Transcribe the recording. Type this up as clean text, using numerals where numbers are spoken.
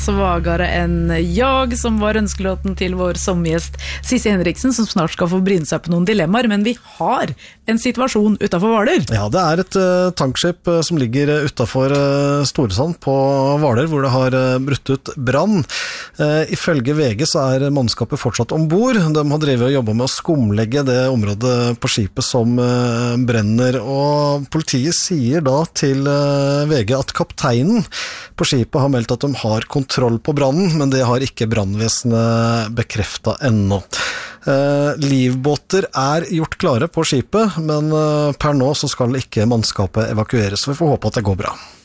Svagare enn jag, som var ønskelåten til vår sommergjest Sissi Henriksen, som snart skal få bryne seg på noen dilemmaer, men vi har en situasjon utenfor Hvaler. Ja, det er et tankskip som ligger utenfor Storesand på Hvaler, hvor det har brutt ut brann. Ifølge VG så er mannskapet fortsatt ombord. De har drevet og jobbet med å skumlegge det området på skipet som brenner, og politiet sier da til VG at kapteinen på skipet har meldt at de har kontroll på brannen, men det har ikke brannvesenet bekreftet ennå. Livbåter er gjort klare på skipet, men per nå så skal ikke mannskapet evakueres, så vi får håpe at det går bra.